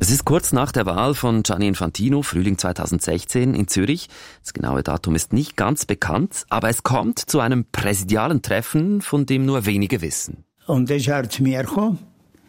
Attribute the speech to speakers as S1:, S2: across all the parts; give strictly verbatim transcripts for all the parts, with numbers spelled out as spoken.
S1: Es ist kurz nach der Wahl von Gianni Infantino, Frühling zweitausendsechzehn in Zürich. Das genaue Datum ist nicht ganz bekannt, aber es kommt zu einem präsidialen Treffen, von dem nur wenige wissen.
S2: Und dann ist er zu mir gekommen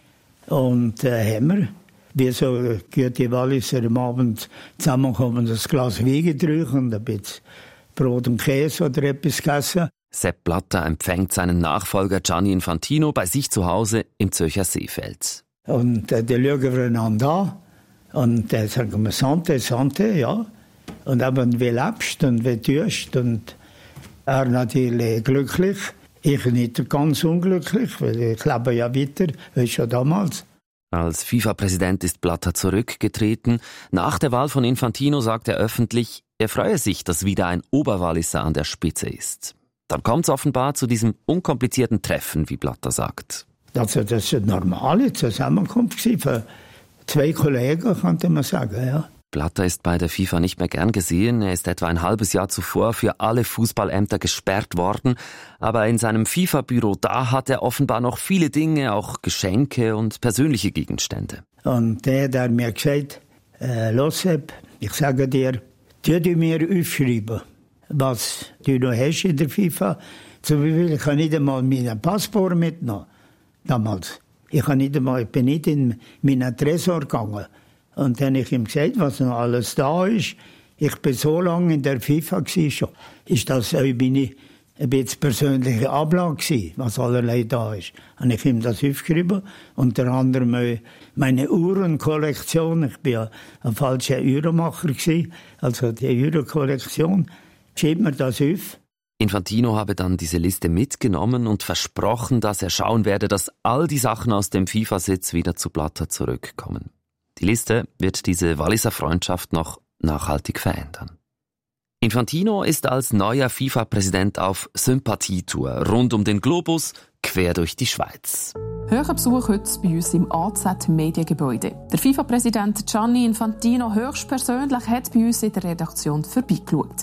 S2: und äh, haben wir, wie so gute Walliser am Abend zusammenkommen, das Glas Wein getrunken und ein bisschen Brot und Käse oder etwas gegessen.
S1: Sepp Blatter empfängt seinen Nachfolger Gianni Infantino bei sich zu Hause im Zürcher Seefeld.
S2: Und äh, dann schauen wir einander an und dann sagen wir Sante, Sante, ja. Und eben, wie lebst und wie tust. Und er natürlich glücklich, ich nicht ganz unglücklich, weil ich lebe ja weiter, wie schon damals.
S1: Als FIFA-Präsident ist Blatter zurückgetreten. Nach der Wahl von Infantino sagt er öffentlich, er freue sich, dass wieder ein Oberwalliser an der Spitze ist. Dann kommt es offenbar zu diesem unkomplizierten Treffen, wie Blatter sagt.
S2: Also das war eine normale Zusammenkunft für zwei Kollegen, könnte man sagen. Ja.
S1: Blatter ist bei der FIFA nicht mehr gern gesehen. Er ist etwa ein halbes Jahr zuvor für alle Fußballämter gesperrt worden. Aber in seinem FIFA-Büro, da hat er offenbar noch viele Dinge, auch Geschenke und persönliche Gegenstände.
S2: Und der hat mir gesagt, äh, los Sepp, ich sage dir, tu dir mir aufschreiben, was du noch hast in der FIFA. Zum Beispiel, ich habe nicht einmal meinen Passport mitgenommen. Damals. Ich, nicht einmal, ich bin nicht in meinen Tresor gegangen. Und dann habe ich ihm gesagt, was noch alles da ist. Ich bin so lange in der FIFA gewesen schon. Ist das auch meine ein bisschen persönliche Ablage gewesen, was allerlei da ist. Habe ich ihm das aufgeschrieben. Unter anderem meine Uhrenkollektion. Ich bin ja ein falscher Uhrenmacher gewesen. Also die Uhrenkollektion. Schreibt mir das auf.
S1: Infantino habe dann diese Liste mitgenommen und versprochen, dass er schauen werde, dass all die Sachen aus dem FIFA-Sitz wieder zu Blatter zurückkommen. Die Liste wird diese Walliser Freundschaft noch nachhaltig verändern. Infantino ist als neuer FIFA-Präsident auf Sympathietour rund um den Globus, quer durch die Schweiz.
S3: Höherer Besuch heute bei uns im A Z Mediengebäude. Der FIFA-Präsident Gianni Infantino höchstpersönlich hat bei uns in der Redaktion vorbeigeschaut.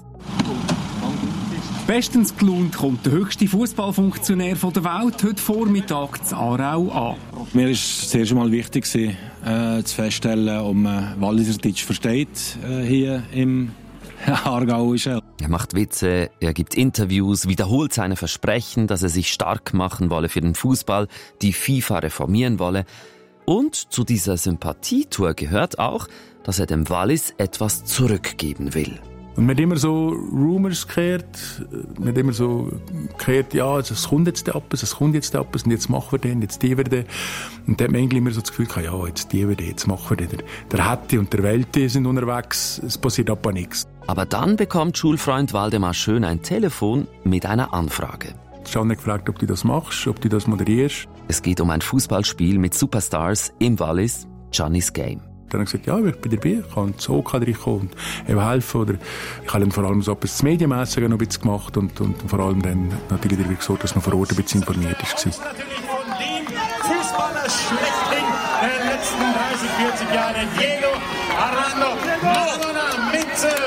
S4: Bestens gelaunt kommt der höchste Fußballfunktionär der Welt heute Vormittag zu Aarau an.
S5: Mir war es zuerst einmal wichtig, äh, zu feststellen, ob man Walliserdeutsch versteht äh, hier im Aargauischen.
S1: Er macht Witze, er gibt Interviews, wiederholt seine Versprechen, dass er sich stark machen wolle für den Fußball, die FIFA reformieren wolle. Und zu dieser Sympathietour gehört auch, dass er dem Wallis etwas zurückgeben will.
S6: Und man hat immer so Rumors gehört, man hat immer so gehört, ja, es kommt jetzt etwas, es kommt jetzt etwas, und jetzt machen wir den, jetzt die wir den. Und dann hat man eigentlich immer so das Gefühl gehabt, ja, jetzt die wir den, jetzt machen wir den. Der Hätti und der Welti sind unterwegs, es passiert aber nichts.
S1: Aber dann bekommt Schulfreund Waldemar Schön ein Telefon mit einer Anfrage.
S6: Ich habe nicht gefragt, ob du das machst, ob du das moderierst.
S1: Es geht um ein Fußballspiel mit Superstars im Wallis, Giannis Game.
S6: Dann habe ich gesagt, ja, ich bin dabei, ich kann ins O K reinkommen und eben helfen. Oder ich habe dann vor allem so etwas Medienmässige noch ein bisschen gemacht und, und vor allem dann natürlich dafür gesorgt, dass man vor Ort ein bisschen informiert ist.
S7: Natürlich von dem Fußballer schlechthin der letzten dreißig, vierzig Jahre, Diego Armando Maradona mit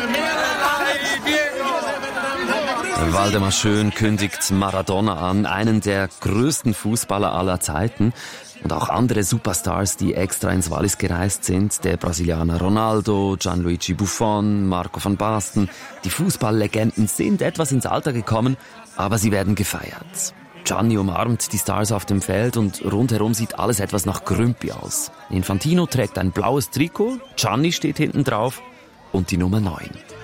S7: Diego.
S1: Waldemar Schön kündigt Maradona an, einen der größten Fußballer aller Zeiten. Und auch andere Superstars, die extra ins Wallis gereist sind, der Brasilianer Ronaldo, Gianluigi Buffon, Marco van Basten. Die Fußballlegenden sind etwas ins Alter gekommen, aber sie werden gefeiert. Gianni umarmt die Stars auf dem Feld und rundherum sieht alles etwas nach Grümpi aus. Infantino trägt ein blaues Trikot, Gianni steht hinten drauf und die Nummer neun.